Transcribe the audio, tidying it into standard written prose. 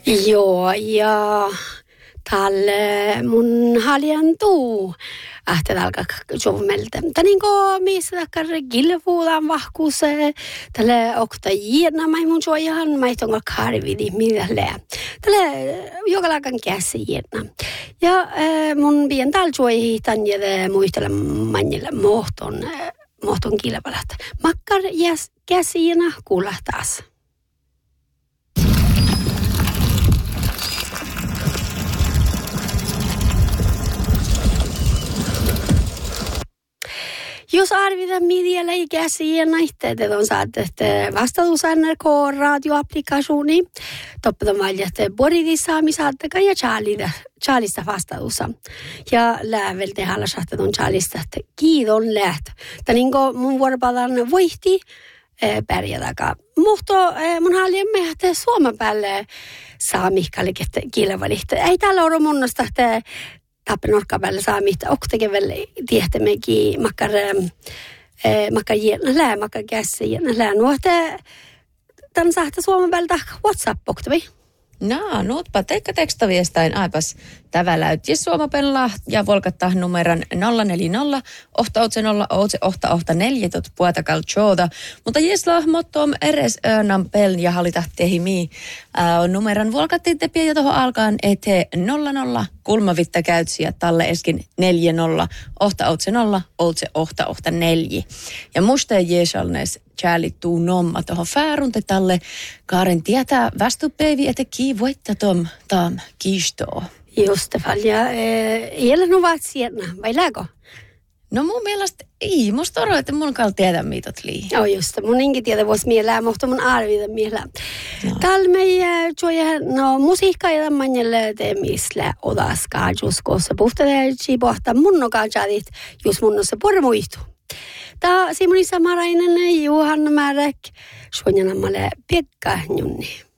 Joo, ja tälle mun haljan tuu. Ahte alkaa juomelta. Taninko missä takkar gilvuudan vahkuuse. Tälle okta jiena mai mun joihan mai tonga karvidi midelle. Tälle joka lakan käsi jiena. Ja mun bien tal joi tanjede muistella manjille mohton kilpalat. Makkar käsi jiena kuulla taas. Jos arvita midiellä ikäisiä näitä, on saatu vastaus NRK radioapplikationi. Topputan valjahte boridissaamisaattaka ja Charlista vastaussa. Ja läävelte halasahtet on Charlista, että kiiton läht. Taninko mun vuoropadan voihti pärjätäkä. Mutta mun halien mehtä Suomen päälle saamihkalle kilvalihte. Ei täällä ole monnosta, että tappen orkapäällä saamista. Okteke vielä tiehtämekin makkar jäänä makkar kässä jäänä. Nuohte tämän saahta Suomen päältä WhatsApp-oktavi. No, nuutpa teikka tekstaviestain aipas täväläyt. Jes Suomapella ja volkattaa numeron 040 880 tot puetakal tjooda. Mutta jes lahmottom eres öönampel ja halita tehimi. Numeron volkattiin tepiä ja tohon alkaan ete 00 kulmavitta käytsiä talle eskin 40 880 Ja musta jeesalnes tjäälituu nomma tohon fäärunte talle. Kaaren tietää vastupäivi, että voitta tom tam kiistoo. Just det fall. Ja ei nu vaat sieltä, vai lägo? No mun mielestä ei. Musta oro, että mun kall tiedä mitot lii. Joo just. Mun inkin tiedä vois mielää, mutta mun arvita mielää. Täällä me musiikka ja manjelle teemisle odaskaa juskossa. Puhtadelci pohta munnokaajatit, just munnossa pormuistu. Tää Simoni Samarainen, Juhanna Märek, suonjanammalle Pekka Junni.